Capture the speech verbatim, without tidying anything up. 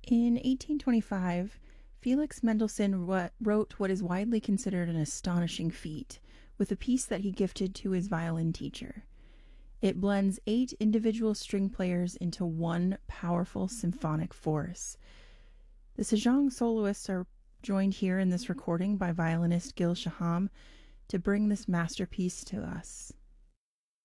In eighteen twenty-five, Felix Mendelssohn wrote what is widely considered an astonishing feat with a piece that he gifted to his violin teacher. It blends eight individual string players into one powerful symphonic force. The Sejong soloists are joined here in this recording by violinist Gil Shaham to bring this masterpiece to us.